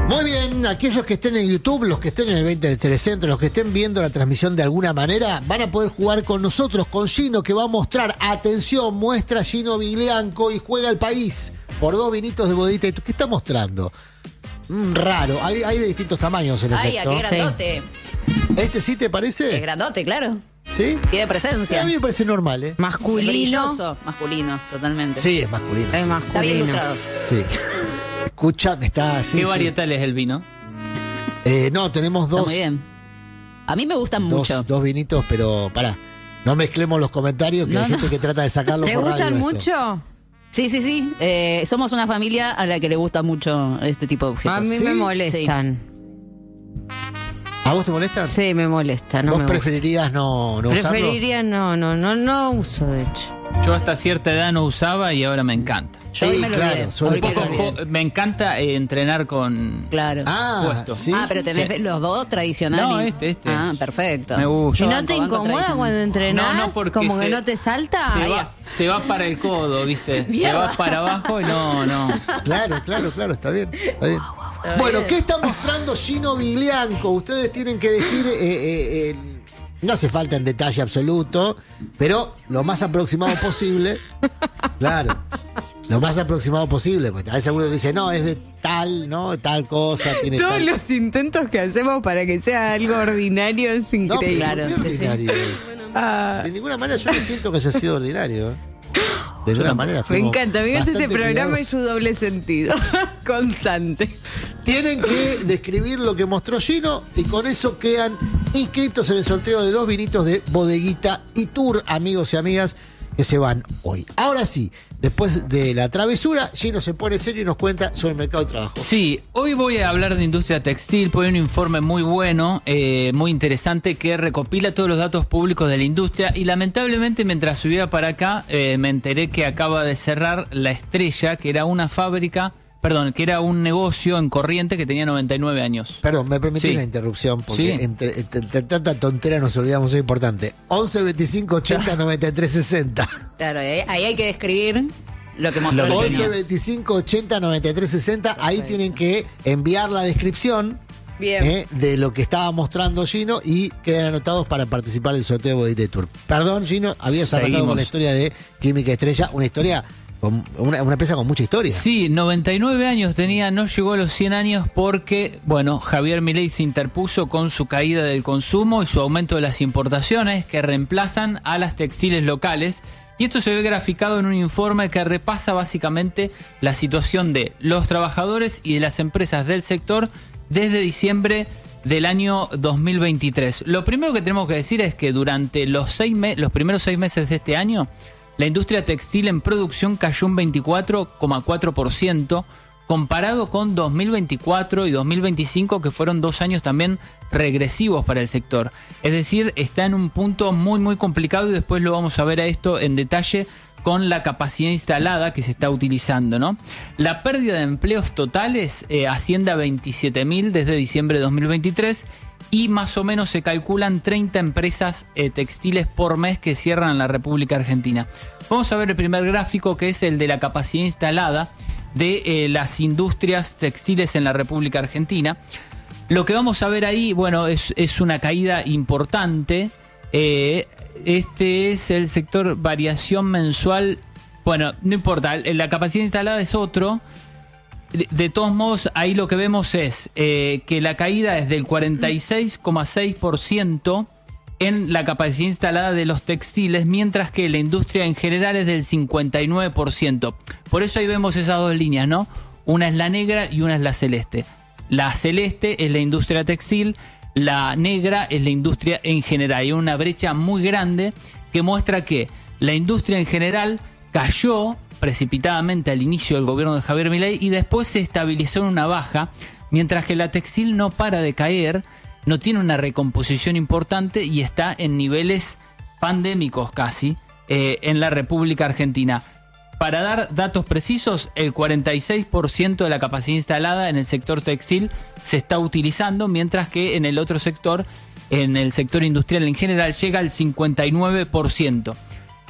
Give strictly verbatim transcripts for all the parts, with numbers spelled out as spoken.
Muy bien, aquellos que estén en YouTube, los que estén en el veinte del Telecentro, los que estén viendo la transmisión de alguna manera, van a poder jugar con nosotros, con Gino, que va a mostrar, atención, muestra Gino Viglianco y juega el país por dos vinitos de bodita. ¿Qué está mostrando? Mm, raro, hay, hay de distintos tamaños en Ay, efecto. qué grandote. ¿Este sí te parece? Es grandote, claro. ¿Sí? Tiene presencia. A mí me parece normal, ¿eh? Masculino. Brilloso, masculino, totalmente. Sí, es masculino. Es sí, masculino. Está bien ilustrado. Sí. Escucha, está así. ¿Qué sí. varietal es el vino? Eh, no, tenemos Está dos. muy bien. A mí me gustan Dos, mucho. dos vinitos, pero pará. No mezclemos los comentarios, que No, hay no. gente que trata de sacarlo ¿Te por radio gustan esto. mucho? Sí, sí, sí. Eh, somos una familia a la que le gusta mucho este tipo de objetos. A mí ¿Sí? me molestan. ¿A vos te molestan? Sí, me molesta. No ¿Vos me gusta. preferirías no, no usarlo? Preferiría no, no, no, no uso, de hecho. Yo hasta cierta edad no usaba y ahora me encanta. Yo hoy Sí, me lo claro, olvidé. suele Hoy me lo pasar. olvidé. Jo- Me encanta eh, entrenar con Claro. Ah, Ah, puesto. ¿sí? pero tenés Sí. los dos tradicionales. No, este, este. Ah, perfecto. Me gusta. ¿Y Yo no banco, te banco incomoda tradicional. cuando entrenás? No, no, porque ¿Como que se- no te salta? Se Ahí va, se va para el codo, ¿viste? Se Mierda. va para abajo y no, no. Claro, claro, claro, está bien. Está bien. Está Bueno, bien. ¿qué está mostrando Gino Viglianco? Ustedes tienen que decir, eh, eh, eh, no hace falta en detalle absoluto, pero lo más aproximado posible. Claro, lo más aproximado posible, porque a veces uno dice, no, es de tal, ¿no? Tal cosa, tiene Todos tal. los intentos que hacemos para que sea algo ordinario es No, pero increíble. Claro, ¿por qué sí, sí. ordinario? Ah, De ninguna manera yo no siento que haya sido ordinario. ¿eh? De ninguna manera. me fuimos encanta, me gusta este bastante programa y cuidadosos. su doble sentido. Constante. Tienen que describir lo que mostró Gino y con eso quedan inscritos en el sorteo de dos vinitos de Bodeguita y Tour, amigos y amigas, que se van hoy. Ahora sí, después de la travesura, Gino se pone serio y nos cuenta sobre el mercado de trabajo. Sí, hoy voy a hablar de industria textil, porque hay un informe muy bueno, eh, muy interesante, que recopila todos los datos públicos de la industria y lamentablemente mientras subía para acá eh, me enteré que acaba de cerrar La Estrella, que era una fábrica, perdón, que era un negocio en Corrientes que tenía noventa y nueve años. Perdón, me permitís Sí. la interrupción porque Sí. entre, entre- entre tanta tontera nos olvidamos algo importante. once veinticinco ochenta noventa y tres sesenta. Claro, ahí, ahí hay que describir lo que mostró Lo el que once genio. veinticinco ochenta noventa y tres sesenta. Ahí Perfecto. tienen que enviar la descripción Bien. eh, de lo que estaba mostrando Gino y quedan anotados para participar del sorteo de Bodeguita y Tour. Perdón, Gino, habías arrancado Seguimos. con la historia de Química Estrella, una historia, con, una, una empresa con mucha historia. Sí, noventa y nueve años tenía, no llegó a los cien años porque, bueno, Javier Milei se interpuso con su caída del consumo y su aumento de las importaciones que reemplazan a las textiles locales. Y esto se ve graficado en un informe que repasa básicamente la situación de los trabajadores y de las empresas del sector desde diciembre del año dos mil veintitrés. Lo primero que tenemos que decir es que durante los, seis me- los primeros seis meses de este año, la industria textil en producción cayó un veinticuatro coma cuatro por ciento comparado con dos mil veinticuatro y dos mil veinticinco, que fueron dos años también regresivos para el sector. Es decir, está en un punto muy muy complicado y después lo vamos a ver a esto en detalle con la capacidad instalada que se está utilizando, ¿no? La pérdida de empleos totales eh, asciende a veintisiete mil desde diciembre de dos mil veintitrés y más o menos se calculan treinta empresas eh, textiles por mes que cierran en la República Argentina. Vamos a ver el primer gráfico, que es el de la capacidad instalada de eh, las industrias textiles en la República Argentina. Lo que vamos a ver ahí, bueno, es, es una caída importante. Eh, este es el sector variación mensual. Bueno, no importa, la capacidad instalada es otro. De, de todos modos, ahí lo que vemos es eh, que la caída es del cuarenta y seis coma seis por ciento en la capacidad instalada de los textiles, mientras que la industria en general es del cincuenta y nueve por ciento. Por eso ahí vemos esas dos líneas, ¿no? Una es la negra y una es la celeste. La celeste es la industria textil, la negra es la industria en general. Hay una brecha muy grande que muestra que la industria en general cayó precipitadamente al inicio del gobierno de Javier Milei y después se estabilizó en una baja, mientras que la textil no para de caer, no tiene una recomposición importante y está en niveles pandémicos casi eh, en la República Argentina. Para dar datos precisos, el cuarenta y seis por ciento de la capacidad instalada en el sector textil se está utilizando, mientras que en el otro sector, en el sector industrial en general, llega al cincuenta y nueve por ciento.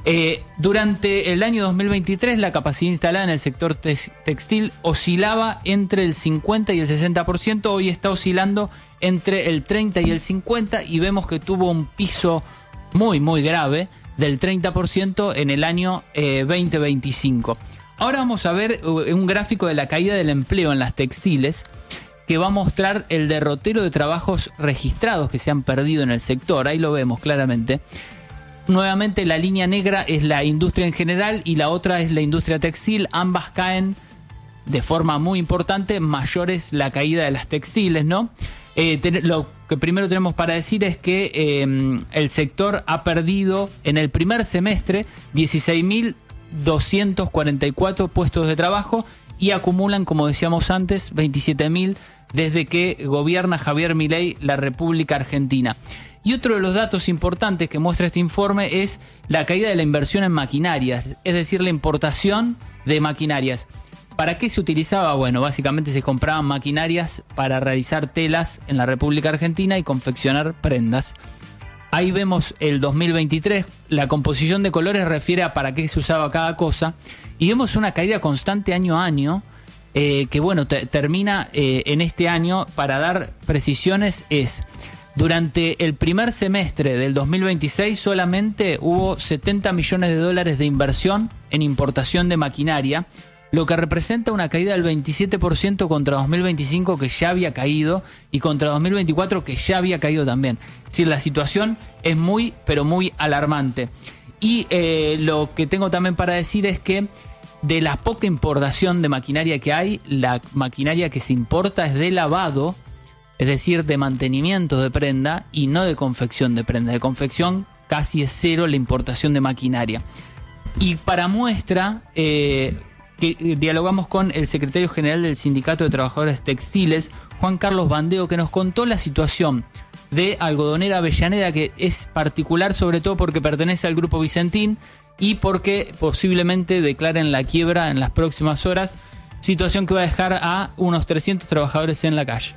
Eh, durante el año dos mil veintitrés, la capacidad instalada en el sector tex- textil oscilaba entre el cincuenta y el sesenta por ciento. Hoy está oscilando entre el treinta y el cincuenta por ciento y vemos que tuvo un piso muy, muy grave del treinta por ciento en el año eh, veinte veinticinco. Ahora vamos a ver un gráfico de la caída del empleo en las textiles que va a mostrar el derrotero de trabajos registrados que se han perdido en el sector. Ahí lo vemos claramente. Nuevamente la línea negra es la industria en general y la otra es la industria textil. Ambas caen de forma muy importante, mayor es la caída de las textiles, ¿no? Eh, ten, lo que primero tenemos para decir es que eh, el sector ha perdido en el primer semestre dieciséis mil doscientos cuarenta y cuatro puestos de trabajo y acumulan, como decíamos antes, veintisiete mil desde que gobierna Javier Milei la República Argentina. Y otro de los datos importantes que muestra este informe es la caída de la inversión en maquinarias, es decir, la importación de maquinarias. ¿Para qué se utilizaba? Bueno, básicamente se compraban maquinarias para realizar telas en la República Argentina y confeccionar prendas. Ahí vemos el dos mil veintitrés, la composición de colores refiere a para qué se usaba cada cosa, y vemos una caída constante año a año, eh, que bueno, te, termina eh, en este año. Para dar precisiones es, durante el primer semestre del dos mil veintiséis solamente hubo setenta millones de dólares de inversión en importación de maquinaria, lo que representa una caída del veintisiete por ciento contra dos mil veinticinco, que ya había caído, y contra dos mil veinticuatro, que ya había caído también. Es decir, la situación es muy, pero muy alarmante. Y eh, lo que tengo también para decir es que de la poca importación de maquinaria que hay, la maquinaria que se importa es de lavado, es decir, de mantenimiento de prenda y no de confección de prenda. De confección casi es cero la importación de maquinaria. Y para muestra, eh, que dialogamos con el secretario general del Sindicato de Trabajadores Textiles, Juan Carlos Bandeo, que nos contó la situación de Algodonera Avellaneda, que es particular sobre todo porque pertenece al Grupo Vicentín y porque posiblemente declaren la quiebra en las próximas horas, situación que va a dejar a unos trescientos trabajadores en la calle.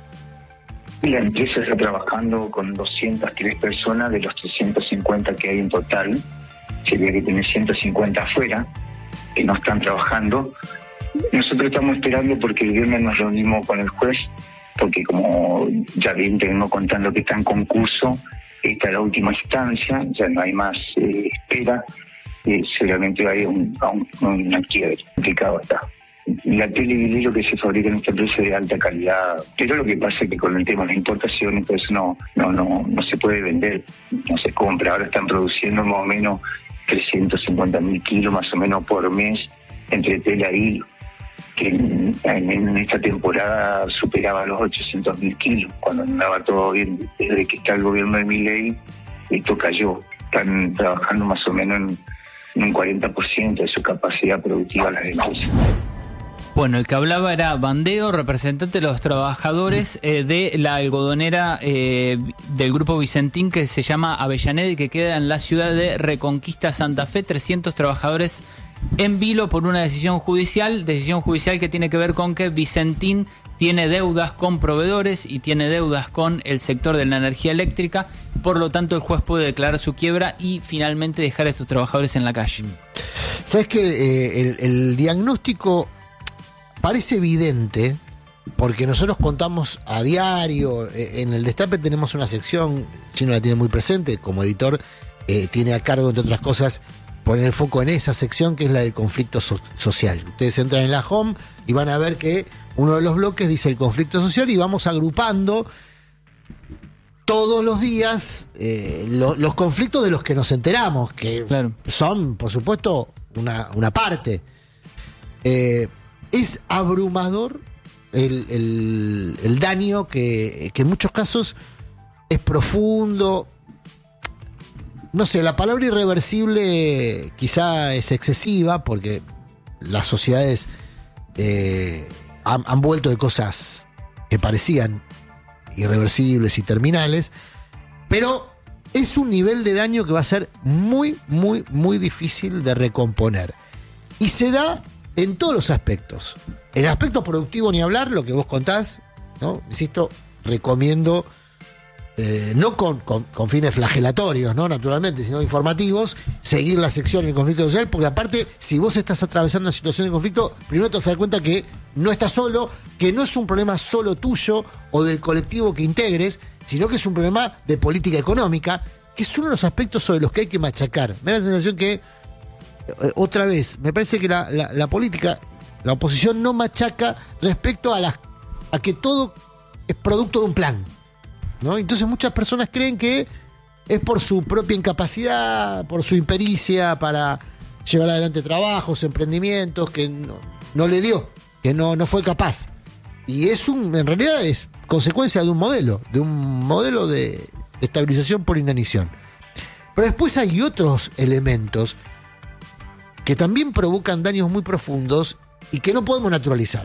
La empresa está trabajando con doscientas tres personas de los trescientos cincuenta que hay en total. Sería que tiene ciento cincuenta afuera, que no están trabajando. Nosotros estamos esperando porque el viernes nos reunimos con el juez, porque como ya bien tenemos contando que está en concurso, esta es la última instancia, ya no hay más eh, espera, eh, seguramente va a ir un, a un, una quiebra, complicado está. La tela y vidrio que se fabrica en esta empresa es de alta calidad, pero lo que pasa es que con el tema de las importaciones, pues no, no, no, no se puede vender, no se compra. Ahora están produciendo más o menos trescientos cincuenta mil kilos más o menos por mes entre tela e hilo, que en, en esta temporada superaba los ochocientos mil kilos, cuando andaba todo bien. Desde que está el gobierno de Milei, esto cayó. Están trabajando más o menos en, en un cuarenta por ciento de su capacidad productiva las empresas. Bueno, el que hablaba era Bandeo, representante de los trabajadores eh, de la algodonera eh, del Grupo Vicentín, que se llama Avellaneda y que queda en la ciudad de Reconquista, Santa Fe. trescientos trabajadores en vilo por una decisión judicial, decisión judicial que tiene que ver con que Vicentín tiene deudas con proveedores y tiene deudas con el sector de la energía eléctrica. Por lo tanto, el juez puede declarar su quiebra y finalmente dejar a estos trabajadores en la calle. ¿Sabes qué? Eh, el, el diagnóstico parece evidente, porque nosotros contamos a diario, eh, en el Destape tenemos una sección, Chino la tiene muy presente, como editor eh, tiene a cargo, entre otras cosas, poner el foco en esa sección que es la del conflicto so- social. Ustedes entran en la home y van a ver que uno de los bloques dice el conflicto social y vamos agrupando todos los días eh, lo, los conflictos de los que nos enteramos, que claro, son, por supuesto, una, una parte. Eh, Es abrumador el, el, el daño que, que en muchos casos es profundo. No sé, la palabra irreversible quizá es excesiva porque las sociedades eh, han, han vuelto de cosas que parecían irreversibles y terminales, pero es un nivel de daño que va a ser muy, muy, muy difícil de recomponer. Y se da en todos los aspectos. En el aspecto productivo ni hablar, lo que vos contás, ¿no? Insisto, recomiendo eh, no con, con, con fines flagelatorios, ¿no? Naturalmente, sino informativos, seguir la sección del conflicto social, porque aparte, si vos estás atravesando una situación de conflicto, primero te vas a dar cuenta que no estás solo, que no es un problema solo tuyo o del colectivo que integres, sino que es un problema de política económica, que es uno de los aspectos sobre los que hay que machacar. Me da la sensación que, eh, otra vez, me parece que la, la, la política, la oposición no machaca respecto a, las, a que todo es producto de un plan, ¿no? Entonces muchas personas creen que es por su propia incapacidad, por su impericia para llevar adelante trabajos, emprendimientos, que no, no le dio, que no, no fue capaz. Y es un, en realidad es consecuencia de un modelo, de un modelo de estabilización por inanición. Pero después hay otros elementos que también provocan daños muy profundos y que no podemos naturalizar.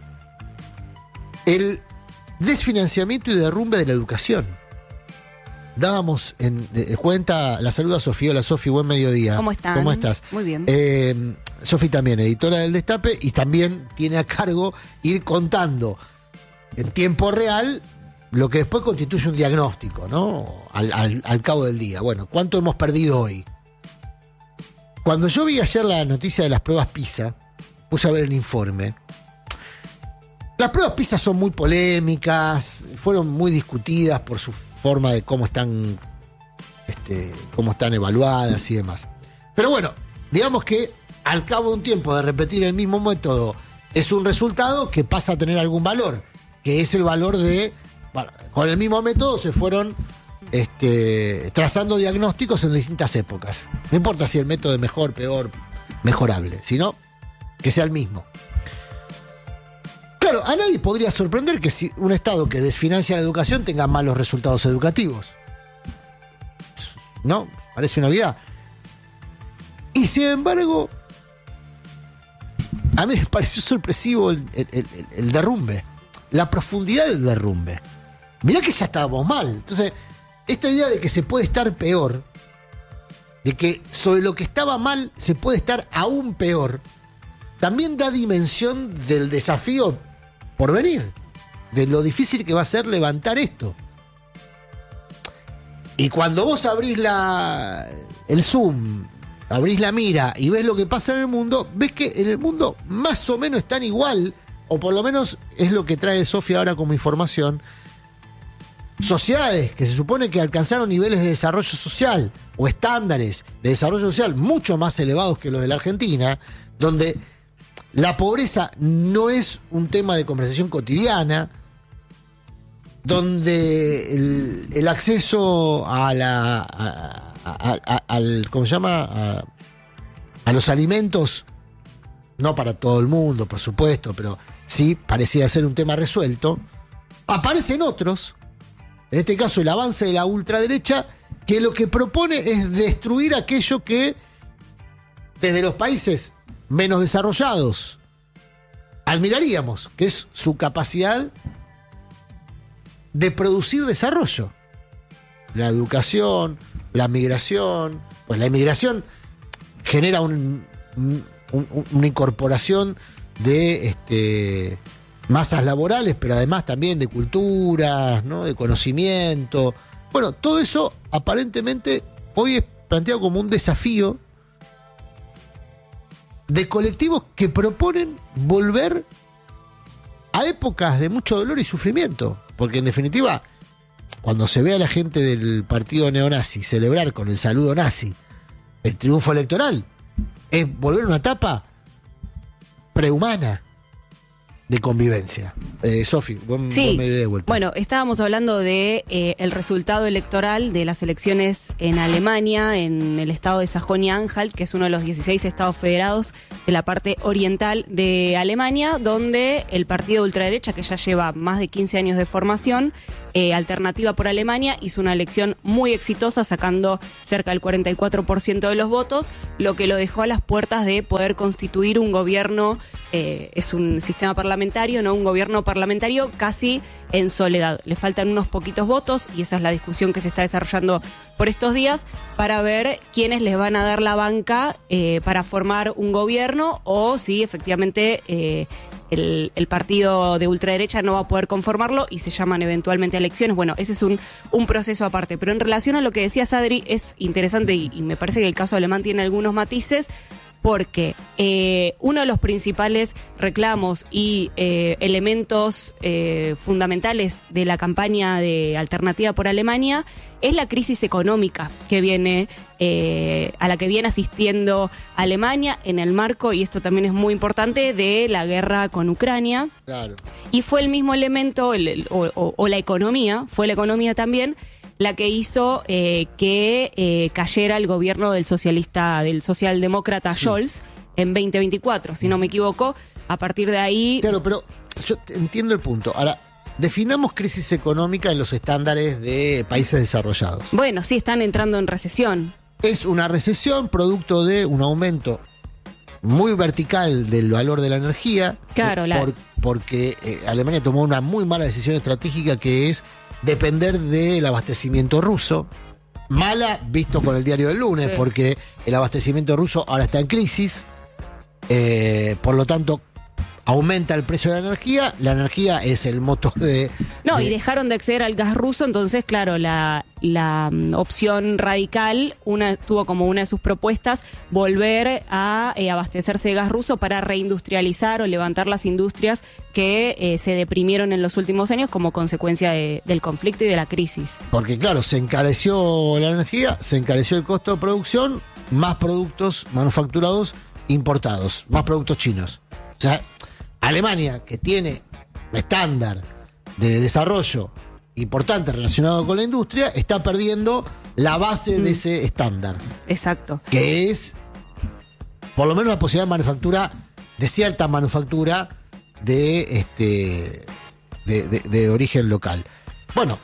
El desfinanciamiento y derrumbe de la educación. Dábamos en eh, cuenta, la saluda Sofía. Hola Sofi, buen mediodía. ¿Cómo están? ¿Cómo estás? Muy bien. Eh, Sofi también, editora del Destape, y también tiene a cargo ir contando en tiempo real lo que después constituye un diagnóstico, ¿no? Al, al, al cabo del día. Bueno, ¿cuánto hemos perdido hoy? Cuando yo vi ayer la noticia de las pruebas PISA, puse a ver el informe. Las pruebas PISA son muy polémicas, fueron muy discutidas por su forma de cómo están, este, cómo están evaluadas y demás. Pero bueno, digamos que al cabo de un tiempo de repetir el mismo método, es un resultado que pasa a tener algún valor, que es el valor de, bueno, con el mismo método se fueron este, trazando diagnósticos en distintas épocas. No importa si el método es mejor, peor, mejorable, sino que sea el mismo. Claro, a nadie podría sorprender que si un Estado que desfinancia la educación tenga malos resultados educativos. ¿No? Parece una obviedad. Y sin embargo, a mí me pareció sorpresivo el, el, el, el derrumbe, la profundidad del derrumbe. Mirá que ya estábamos mal. Entonces, esta idea de que se puede estar peor, de que sobre lo que estaba mal se puede estar aún peor, también da dimensión del desafío por venir, de lo difícil que va a ser levantar esto. Y cuando vos abrís la, el Zoom, abrís la mira y ves lo que pasa en el mundo, ves que en el mundo más o menos están igual, o por lo menos es lo que trae Sofía ahora como información, sociedades que se supone que alcanzaron niveles de desarrollo social o estándares de desarrollo social mucho más elevados que los de la Argentina, donde la pobreza no es un tema de conversación cotidiana, donde el, el acceso a la a, a, a, al ¿cómo se llama? A, a los alimentos, no para todo el mundo, por supuesto, pero sí pareciera ser un tema resuelto. Aparecen otros, en este caso el avance de la ultraderecha, que lo que propone es destruir aquello que desde los países menos desarrollados admiraríamos, que es su capacidad de producir desarrollo. La educación, la migración, pues la inmigración genera un, un, un, una incorporación de este, masas laborales, pero además también de culturas, ¿no? De conocimiento. Bueno, todo eso aparentemente hoy es planteado como un desafío de colectivos que proponen volver a épocas de mucho dolor y sufrimiento. Porque en definitiva, cuando se ve a la gente del partido neonazi celebrar con el saludo nazi el triunfo electoral, es volver a una etapa prehumana de convivencia. Eh, Sofi, buen, sí. buen medio de vuelta. Bueno, estábamos hablando de eh, el resultado electoral de las elecciones en Alemania, en el estado de Sajonia-Anhalt, que es uno de los dieciséis estados federados de la parte oriental de Alemania, donde el partido de ultraderecha, que ya lleva más de quince años de formación, eh, Alternativa por Alemania, hizo una elección muy exitosa, sacando cerca del cuarenta y cuatro por ciento de los votos, lo que lo dejó a las puertas de poder constituir un gobierno, eh, es un sistema parlamentario, ¿no? Un gobierno parlamentario casi en soledad. Le faltan unos poquitos votos y esa es la discusión que se está desarrollando por estos días para ver quiénes les van a dar la banca eh, para formar un gobierno o si efectivamente eh, el, el partido de ultraderecha no va a poder conformarlo y se llaman eventualmente elecciones. Bueno, ese es un, un proceso aparte. Pero en relación a lo que decía Adri, es interesante y, y me parece que el caso alemán tiene algunos matices, porque eh, uno de los principales reclamos y eh, elementos eh, fundamentales de la campaña de Alternativa por Alemania es la crisis económica que viene eh, a la que viene asistiendo Alemania en el marco, y esto también es muy importante, de la guerra con Ucrania. Claro. Y fue el mismo elemento, el, el, o, o, o la economía, fue la economía también la que hizo eh, que eh, cayera el gobierno del socialista, del socialdemócrata Sí. Scholz en veinte veinticuatro, si no me equivoco. A partir de ahí... Claro, pero yo entiendo el punto. Ahora, definamos crisis económica en los estándares de países desarrollados. Bueno, sí, están entrando en recesión. Es una recesión producto de un aumento muy vertical del valor de la energía. Claro, eh, la- por- porque eh, Alemania tomó una muy mala decisión estratégica, que es depender del abastecimiento ruso. Mala, visto con el diario del lunes, Sí. porque el abastecimiento ruso ahora está en crisis. Eh, por lo tanto, aumenta el precio de la energía. La energía es el motor de... No, de- y dejaron de acceder al gas ruso, entonces, claro, la, la mm, opción radical una, tuvo como una de sus propuestas volver a eh, abastecerse de gas ruso para reindustrializar o levantar las industrias que eh, se deprimieron en los últimos años como consecuencia de- del conflicto y de la crisis. Porque claro, se encareció la energía, se encareció el costo de producción, más productos manufacturados importados, más productos chinos. O sea, Alemania, que tiene un estándar de desarrollo importante relacionado con la industria, está perdiendo la base de ese estándar, Exacto. que es por lo menos la posibilidad de manufactura, de cierta manufactura de este de, de- de origen local. Bueno,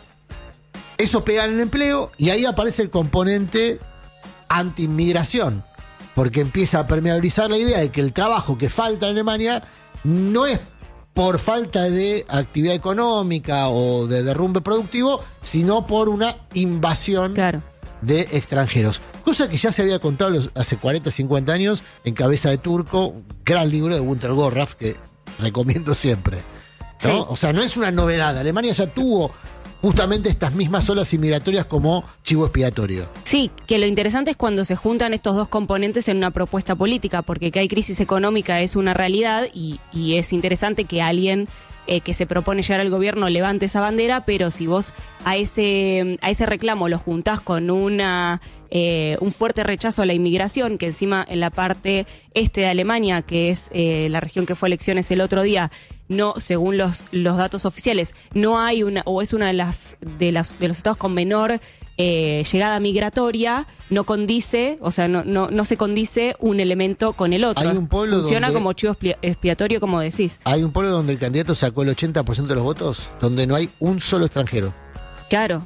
eso pega en el empleo y ahí aparece el componente anti-inmigración, porque empieza a permeabilizar la idea de que el trabajo que falta en Alemania no es por falta de actividad económica o de derrumbe productivo, sino por una invasión Claro. de extranjeros. Cosa que ya se había contado los- hace cuarenta, cincuenta años en Cabeza de Turco, un gran libro de Günter Gorraf que recomiendo siempre. ¿No? Sí. O sea, no es una novedad. Alemania ya tuvo justamente estas mismas olas inmigratorias como chivo expiatorio. Sí, que lo interesante es cuando se juntan estos dos componentes en una propuesta política, porque que hay crisis económica es una realidad y, y es interesante que alguien eh, que se propone llegar al gobierno levante esa bandera, pero si vos a ese, a ese reclamo lo juntás con una eh, un fuerte rechazo a la inmigración, que encima en la parte este de Alemania, que es eh, la región que fue a elecciones el otro día, no, según los, los datos oficiales, no hay una, o es una de las de las de los estados con menor eh, llegada migratoria, no condice, o sea, no, no, no se condice un elemento con el otro. Hay un pueblo Funciona donde- como chivo expli- expiatorio, como decís. Hay un pueblo donde el candidato sacó el ochenta por ciento de los votos, donde no hay un solo extranjero. Claro.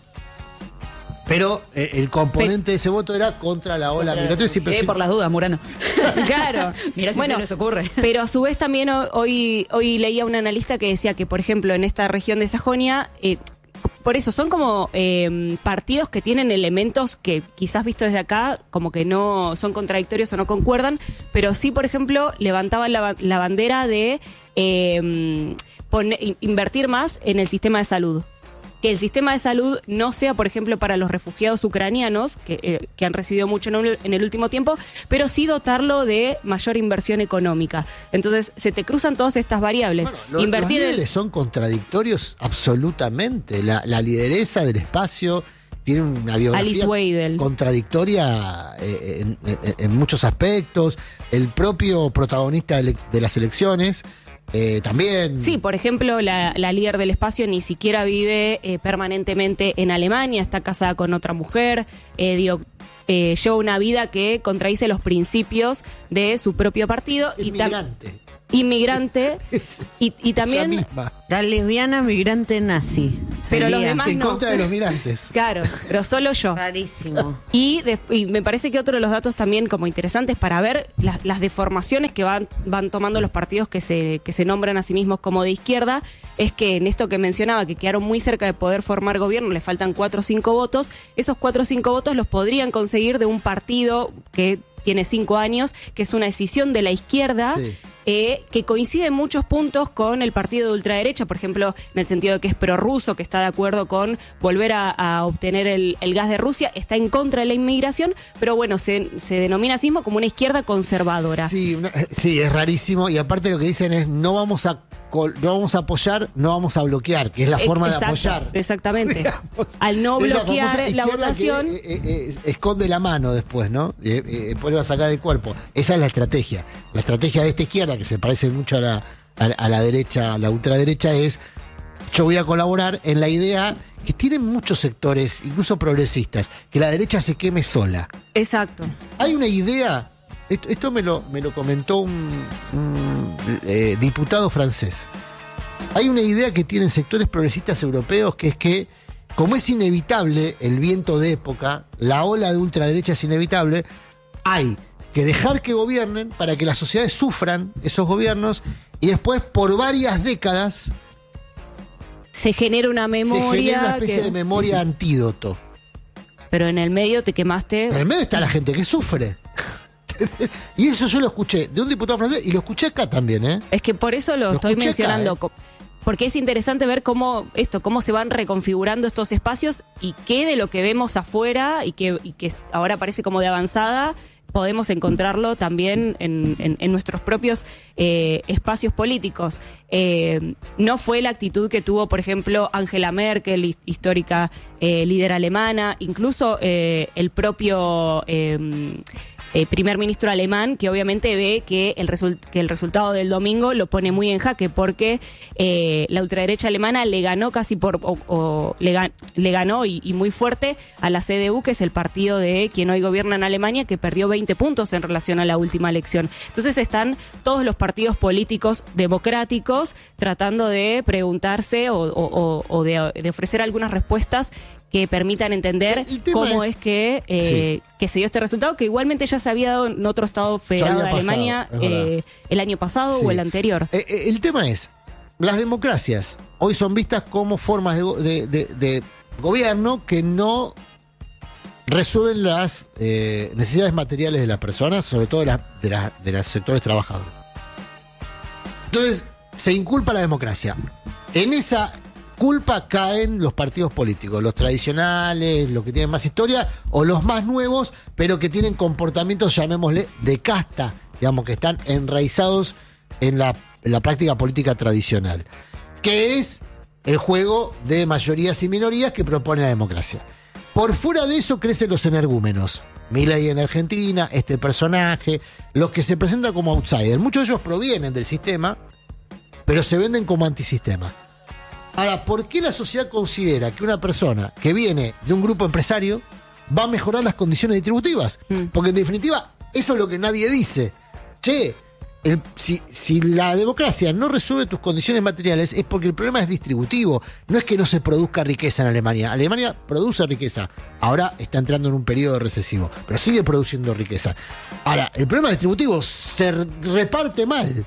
Pero eh, el componente de ese voto era contra la ola migratoria. Siempre Eh, soy- por las dudas, Murano. Claro. Mirá si se nos ocurre. Pero a su vez también ho- hoy, hoy leía un analista que decía que, por ejemplo, en esta región de Sajonia, eh, por eso son como eh, partidos que tienen elementos que quizás visto desde acá como que no son contradictorios o no concuerdan, pero sí, por ejemplo, levantaban la, ba- la bandera de eh, pone- in- invertir más en el sistema de salud. Que el sistema de salud no sea, por ejemplo, para los refugiados ucranianos, que, eh, que han recibido mucho en el, en el último tiempo, pero sí dotarlo de mayor inversión económica. Entonces, se te cruzan todas estas variables. Bueno, lo- Invertir los en- líderes son contradictorios absolutamente. La, la lideresa del espacio tiene una Alice biografía Weidel. contradictoria eh, en, en- en muchos aspectos. El propio protagonista de, le- de las elecciones eh, también. Sí, por ejemplo, la, la líder del espacio ni siquiera vive eh, permanentemente en Alemania, está casada con otra mujer, eh, digo, eh, lleva una vida que contradice los principios de su propio partido y tam- Inmigrante. inmigrante Es- y, y ella también, misma. La lesbiana migrante nazi. Pero los Sería. demás En no. contra de los migrantes. claro, pero solo yo. Rarísimo. Y, de- y me parece que otro de los datos también como interesantes para ver las, las deformaciones que van, van tomando los partidos que se, que se nombran a sí mismos como de izquierda, es que en esto que mencionaba, que quedaron muy cerca de poder formar gobierno, les faltan cuatro o cinco votos, esos cuatro o cinco votos los podrían conseguir de un partido que tiene cinco años, que es una decisión de la izquierda, Sí. eh, que coincide en muchos puntos con el partido de ultraderecha, por ejemplo, en el sentido de que es prorruso, que está de acuerdo con volver a, a obtener el, el gas de Rusia, está en contra de la inmigración, pero bueno, se, se denomina a sí mismo como una izquierda conservadora. Sí, una- sí, es rarísimo. Y aparte lo que dicen es no vamos a col- no vamos a apoyar, no vamos a bloquear, que es la forma Exacto, de apoyar. Exactamente. Digamos, Al no es bloquear famosa la izquierda votación. que, eh, eh, esconde la mano después, ¿no? Y, eh, eh, vuelve a sacar el cuerpo. Esa es la estrategia. La estrategia de esta izquierda, que se parece mucho a la, a, a la derecha, a la ultraderecha, es yo voy a colaborar en la idea que tienen muchos sectores, incluso progresistas, que la derecha se queme sola. Exacto. Hay una idea, esto, esto me, lo, me lo comentó un, un, eh, diputado francés. Hay una idea que tienen sectores progresistas europeos, que es que, como es inevitable el viento de época, la ola de ultraderecha es inevitable, hay que dejar que gobiernen para que las sociedades sufran esos gobiernos y después, por varias décadas, Se genera una memoria. se genera una especie que- de memoria antídoto. Pero en el medio te quemaste. En el medio está la gente que sufre. Y eso yo lo escuché de un diputado francés y lo escuché acá también, ¿eh? Es que por eso lo, Lo estoy escuché mencionando. acá, ¿eh? co- Porque es interesante ver cómo esto, cómo se van reconfigurando estos espacios y qué de lo que vemos afuera y que, y que ahora parece como de avanzada, podemos encontrarlo también en, en- en nuestros propios eh, espacios políticos. Eh, no fue la actitud que tuvo, por ejemplo, Angela Merkel, his- histórica eh, líder alemana, incluso eh, el propio eh, eh, primer ministro alemán, que obviamente ve que el, result- que el resultado del domingo lo pone muy en jaque, porque eh, la ultraderecha alemana le ganó casi por, o, o le, gan- le ganó y, y muy fuerte a la C D U, que es el partido de quien hoy gobierna en Alemania, que perdió veinte puntos en relación a la última elección. Entonces están todos los partidos políticos democráticos tratando de preguntarse o, o- o- o de, de ofrecer algunas respuestas que permitan entender El- el tema cómo es- es, que, eh, que se dio este resultado, que igualmente ya se había dado en otro estado federado de había pasado, Alemania es verdad. eh, el año pasado Sí. o el anterior. Eh, eh, el tema es, las democracias hoy son vistas como formas de, go- de- de- de gobierno que no resuelven las eh, necesidades materiales de las personas, sobre todo de, la- de, la- de los sectores trabajadores. Entonces, se inculpa la democracia. En esa culpa caen los partidos políticos, los tradicionales, los que tienen más historia, o los más nuevos, pero que tienen comportamientos, llamémosle, de casta, digamos, que están enraizados en la, en la práctica política tradicional, que es el juego de mayorías y minorías que propone la democracia. Por fuera de eso crecen los energúmenos. Milei en Argentina, este personaje, los que se presentan como outsiders. Muchos de ellos provienen del sistema, pero se venden como antisistema. Ahora, ¿por qué la sociedad considera que una persona que viene de un grupo empresario va a mejorar las condiciones distributivas? Mm. Porque en definitiva, eso es lo que nadie dice. Che, el- si, si la democracia no resuelve tus condiciones materiales es porque el problema es distributivo. No es que no se produzca riqueza en Alemania. Alemania produce riqueza. Ahora está entrando en un periodo recesivo, pero sigue produciendo riqueza. Ahora, el problema distributivo se reparte mal.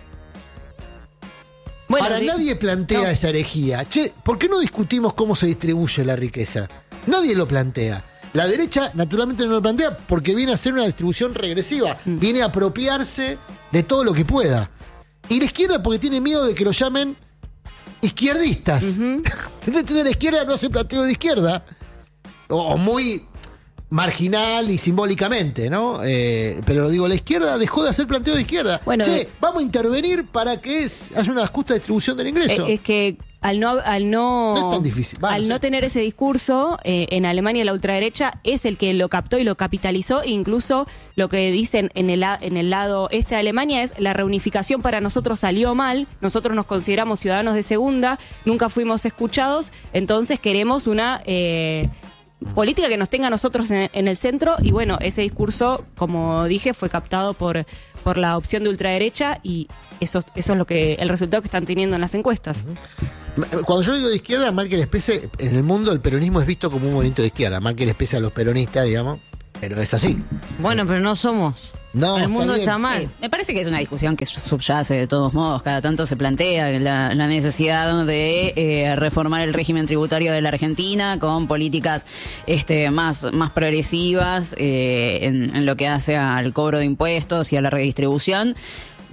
Bueno, Ahora, de- nadie plantea no. esa herejía. Che, ¿por qué no discutimos cómo se distribuye la riqueza? Nadie lo plantea. La derecha, naturalmente, no lo plantea porque viene a hacer una distribución regresiva. Mm. Viene a apropiarse de todo lo que pueda. Y la izquierda porque tiene miedo de que lo llamen izquierdistas. Ujú. Entonces la izquierda no hace planteo de izquierda. O, o muy marginal y simbólicamente, ¿no? Eh, pero digo, la izquierda dejó de hacer planteo de izquierda. Bueno, che, eh, vamos a intervenir para que es, haya una justa distribución del ingreso. Eh, es que al no al no, No es tan difícil. Va, al no no sé. tener ese discurso, eh, en Alemania la ultraderecha es el que lo captó y lo capitalizó. E incluso lo que dicen en el la- en el lado este de Alemania es: la reunificación para nosotros salió mal, nosotros nos consideramos ciudadanos de segunda, nunca fuimos escuchados, entonces queremos una eh, política que nos tenga a nosotros en, en el centro. Y bueno, ese discurso, como dije, fue captado por por la opción de ultraderecha, y eso eso es lo que el resultado que están teniendo en las encuestas. Cuando yo digo de izquierda, mal que les pese, en el mundo el peronismo es visto como un movimiento de izquierda, mal que les pese a los peronistas, digamos, pero es así. Bueno, pero no somos. No, el está mundo bien. está mal. Sí, me parece que es una discusión que subyace de todos modos. Cada tanto se plantea la, la necesidad de eh, reformar el régimen tributario de la Argentina con políticas este, más, más progresivas eh, en, en lo que hace al cobro de impuestos y a la redistribución.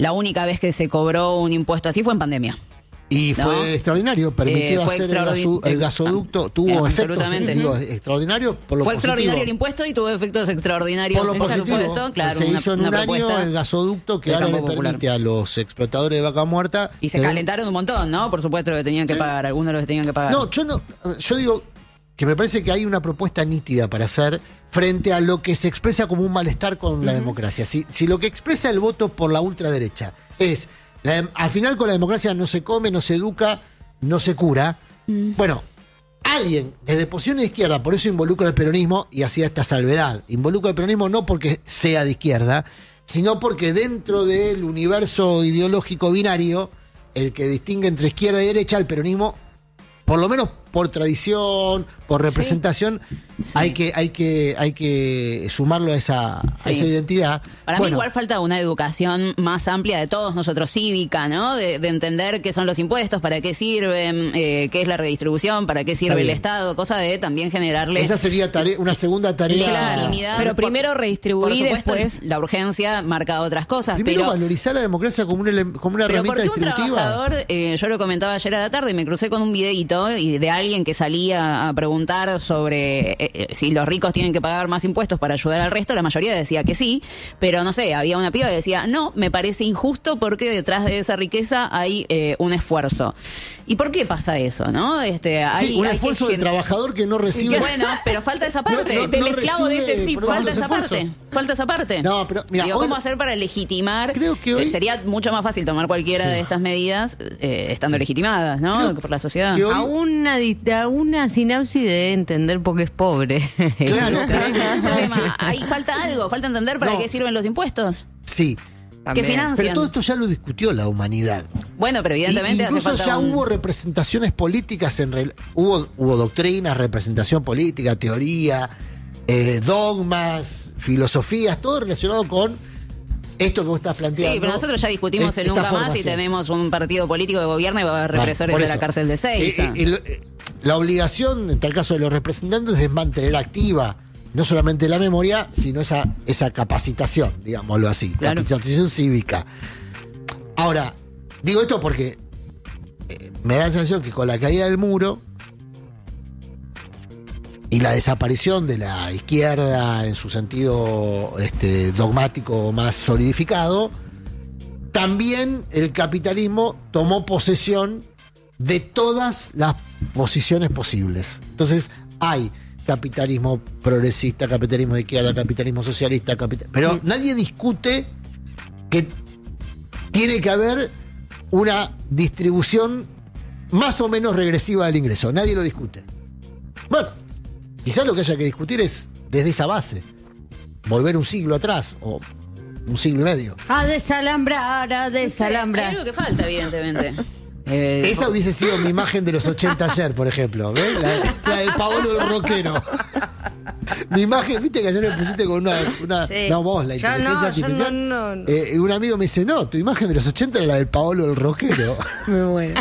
la única vez que se cobró un impuesto así fue en pandemia. Y fue ¿no? extraordinario, permitió Eh, fue hacer el, gaso- el gasoducto, eh, tuvo eh, efectos absolutamente. digo, extraordinarios por lo Fue positivo. extraordinario el impuesto y tuvo efectos extraordinarios Por lo el positivo, presupuesto, claro, se una- hizo en una un año propuesta el gasoducto que del ahora le campo popular. permite a los explotadores de vaca muerta. Y se tener- calentaron un montón, ¿no? Por supuesto lo que tenían que Sí. pagar, algunos de los que tenían que pagar. No, yo no, yo digo que me parece que hay una propuesta nítida para hacer frente a lo que se expresa como un malestar con la democracia. Si, si lo que expresa el voto por la ultraderecha es, la dem- al final con la democracia no se come, no se educa, no se cura. Bueno, alguien desde posición de izquierda, por eso involucra el peronismo y hacía esta salvedad. Involucra el peronismo no porque sea de izquierda, sino porque dentro del universo ideológico binario, el que distingue entre izquierda y derecha, el peronismo, por lo menos por tradición, por representación, Sí. hay que, hay que, hay que sumarlo a esa, Sí. a esa identidad. Para Bueno, mí igual falta una educación más amplia de todos nosotros, cívica, ¿no? De, de entender qué son los impuestos, para qué sirven, eh, qué es la redistribución, para qué sirve el bien. Estado, cosa de también generarle esa sería tarea, una segunda tarea. legitimidad. Pero Por- primero redistribuir, Por supuesto, después- la urgencia marca otras cosas, Primero pero... valorizar la democracia como una, ele- como una Pero herramienta porque un distributiva. trabajador, eh, yo lo comentaba ayer a la tarde, y me crucé con un videíto y de alguien que salía a preguntar sobre eh, eh, si los ricos tienen que pagar más impuestos para ayudar al resto. La mayoría decía que sí, pero no sé, había una piba que decía, no, me parece injusto porque detrás de esa riqueza hay eh, un esfuerzo. ¿Y por qué pasa eso, no? Este, hay, Sí, un hay esfuerzo que del gen- trabajador que no recibe. Bueno, pero falta esa parte. No, no, Del no esclavo de recibe ese tipo. producto Falta de esa esfuerzo. parte, falta esa parte. No, pero, mira, Digo, hoy- ¿cómo hacer para legitimar? Creo que hoy- Eh, sería mucho más fácil tomar cualquiera Sí. de estas medidas eh, estando legitimadas, ¿no? Creo Por la sociedad. que hoy- A una, di- a una sinapsis de entender porque es pobre. Claro, Pero ese es el claro. tema. Ahí falta algo, falta entender para No. qué sirven los impuestos. Sí. Que También. financian. Pero todo esto ya lo discutió la humanidad. Bueno, pero evidentemente Y- hace incluso falta ya un- hubo representaciones políticas, en rel- hubo, hubo doctrinas, representación política, teoría, eh, dogmas, filosofías, todo relacionado con esto que vos estás planteando. Sí, pero nosotros ya discutimos Es- el esta nunca más y formación. tenemos un partido político de gobierno y va a haber Vale, represores por de la eso. cárcel de seis. Eh, eh, el- eh, la obligación, en tal caso de los representantes, es mantener activa no solamente la memoria, sino esa, esa capacitación, digámoslo así, Claro. capacitación cívica. Ahora, digo esto porque eh, me da la sensación que con la caída del muro y la desaparición de la izquierda en su sentido este, dogmático más solidificado, también el capitalismo tomó posesión de todas las posiciones posibles. Entonces hay capitalismo progresista, capitalismo de izquierda, capitalismo socialista, capital- pero nadie discute que tiene que haber una distribución más o menos regresiva del ingreso. Nadie lo discute. Bueno, quizás lo que haya que discutir es desde esa base, volver un siglo atrás o un siglo y medio. A desalambrar, a Hay desalambrar. algo que falta, evidentemente. Eh, Esa hubiese sido mi imagen de los ochenta ayer, por ejemplo. ¿Ves? La, la del Paolo del rockero. Mi imagen, viste que ayer me pusiste con una. una Sí. No, vos, la Yo inteligencia no, yo artificial. no, no. Eh, un amigo me dice: no, tu imagen de los ochenta era la del Paolo del rockero. Me muero.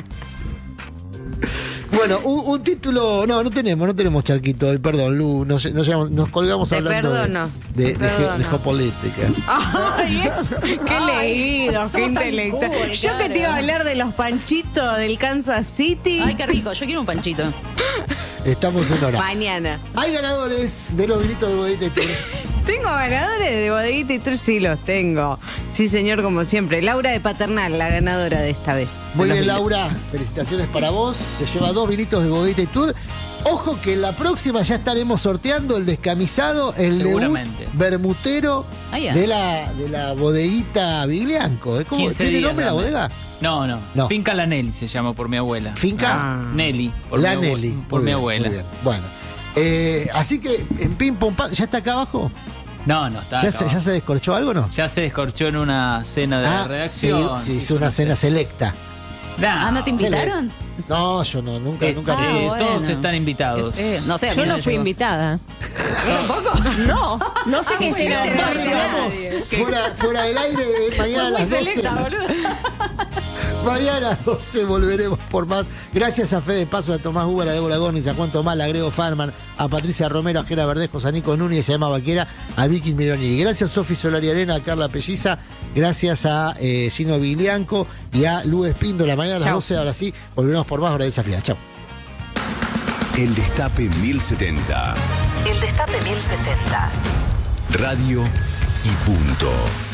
Bueno, un, un título. No, no tenemos, no tenemos charquito hoy, perdón, Lu. Nos, nos, llegamos- nos colgamos Te hablando de- perdono, de, te de, ge- perdono. de geopolítica. Ay, qué Ay, leído, qué somos tan intelectual. cool, Yo que te iba a claro. hablar de los panchitos del Kansas City. Ay, qué rico, yo quiero un panchito. Estamos en hora. Mañana. Hay ganadores de los vinitos de Bodega y Tour. ¿Tengo ganadores de Bodeguita y Tour? Sí, los tengo. Sí, señor, como siempre. Laura de Paternal, la ganadora de esta vez. Muy De los bien, vinitos. Laura. Felicitaciones para vos. Se lleva dos vinitos de Bodeguita y Tour. Ojo que en la próxima ya estaremos sorteando el descamisado, el debut Seguramente. bermutero Ah, ya. de la de la bodeguita Viglianco. ¿Eh? ¿Cómo quince tiene días, nombre la dame. bodega? No, no, No. Finca La Nelly se llama por mi abuela. Finca Ah. Nelly. Por La mi abue- Nelly. Por Muy mi bien, abuela. muy bien. Bueno. Eh, así que en ping pong pan, ¿ya está acá abajo? No, no está. ¿Ya, acá se, ¿Ya abajo. se descorchó algo o no? Ya se descorchó en una cena de Ah, sí, redacción. sí, hizo una cena selecta. Ah, ¿no te invitaron? No, yo no, nunca, Eh, nunca. Ah, eh, recibí. bueno. Todos están invitados. Qué feo. No sé, a mí Yo no me fui llegó. invitada. ¿Tampoco? No, no sé qué será. bueno. Más, digamos, fuera, fuera del aire, eh, mañana a Muy las doce. selecta, boludo. Mañana a las doce volveremos por más. Gracias a Fede Paso, a Tomás Huber, a Débora Gómez, a Juan Tomás, a Grego Farman, a Patricia Romero, a Jera Verdejo, a Nico Núñez, a Emma Vaquera, a Vicky Mironi. Gracias Sofi Solari Arena, a Carla Pelliza, gracias a eh, Gino Viglianco y a Lu Espíndola. Mañana a las Chau. doce, ahora sí, volveremos por más Hora Desafía. Chao. El Destape mil setenta. El Destape mil setenta. Radio y punto.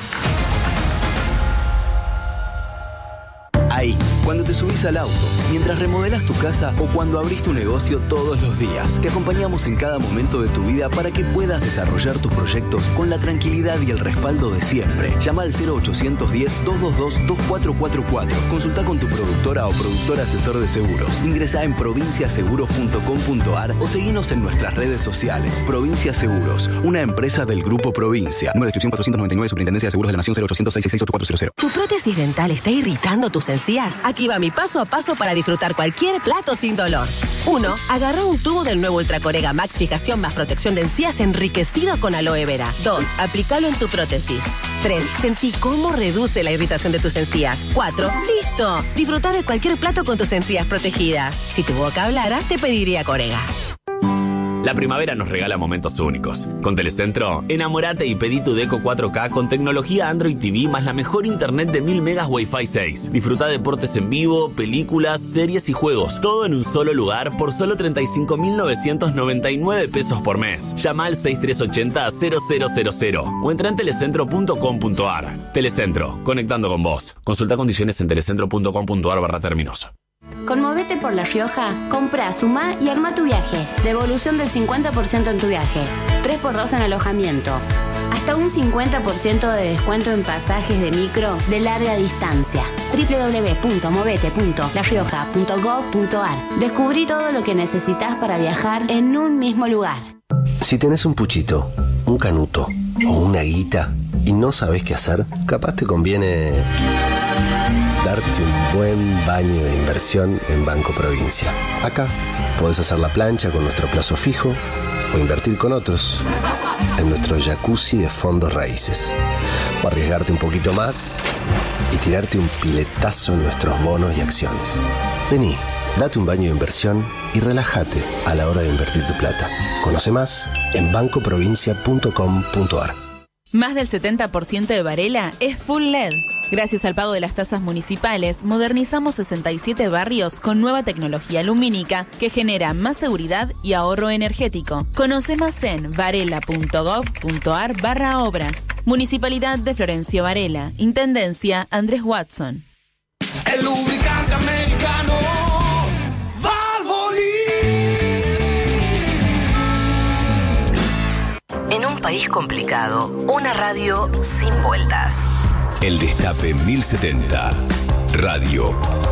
Ahí, cuando te subís al auto, mientras remodelas tu casa o cuando abrís tu negocio todos los días, te acompañamos en cada momento de tu vida para que puedas desarrollar tus proyectos con la tranquilidad y el respaldo de siempre. Llama al cero ochocientos diez, doscientos veintidós, veinticuatro cuarenta y cuatro. Consulta con tu productora o productor asesor de seguros. Ingresá en provincia seguros punto com punto ar o seguinos en nuestras redes sociales. Provincia Seguros, una empresa del Grupo Provincia. Número de inscripción cuatrocientos noventa y nueve, Superintendencia de Seguros de la Nación, cero ochocientos, seiscientos sesenta y seis, ochenta y cuatro cero cero. ¿Tu prótesis dental está irritando tus encías? Aquí va mi paso a paso para disfrutar cualquier plato sin dolor. uno. Agarra un tubo del nuevo Ultracorega Max Fijación más protección de encías enriquecido con aloe vera. dos. Aplícalo en tu prótesis. tres. Sentí cómo reduce la irritación de tus encías. cuatro. ¡Listo! Disfruta de cualquier plato con tus encías protegidas. Si tu boca hablara, te pediría Corega. La primavera nos regala momentos únicos. Con Telecentro, enamorate y pedí tu Deco cuatro K con tecnología Android T V más la mejor internet de mil megas Wi-Fi seis. Disfruta deportes en vivo, películas, series y juegos. Todo en un solo lugar por solo treinta y cinco mil novecientos noventa y nueve pesos por mes. Llama al seis tres ochenta, cero cero cero cero o entra en telecentro punto com punto ar. Telecentro, conectando con vos. Consulta condiciones en telecentro punto com punto ar barra términos. Con Movete por La Rioja, compra, sumá y arma tu viaje. Devolución del cincuenta por ciento en tu viaje. tres por dos en alojamiento. Hasta un cincuenta por ciento de descuento en pasajes de micro de larga distancia. doble u doble u doble u punto movete punto la rioja punto gov punto ar. Descubrí todo lo que necesitas para viajar en un mismo lugar. Si tenés un puchito, un canuto o una guita y no sabés qué hacer, capaz te conviene darte un buen baño de inversión en Banco Provincia. Acá podés hacer la plancha con nuestro plazo fijo o invertir con otros en nuestro jacuzzi de fondos raíces. O arriesgarte un poquito más y tirarte un piletazo en nuestros bonos y acciones. Vení, date un baño de inversión y relájate a la hora de invertir tu plata. Conoce más en banco provincia punto com punto ar. Más del setenta por ciento de Varela es full L E D. Gracias al pago de las tasas municipales, modernizamos sesenta y siete barrios con nueva tecnología lumínica que genera más seguridad y ahorro energético. Conoce más en varela punto gov punto ar barra obras. Municipalidad de Florencio Varela. Intendencia Andrés Watson. El lubricante americano Valvoline. En un país complicado, una radio sin vueltas. El Destape mil setenta. Radio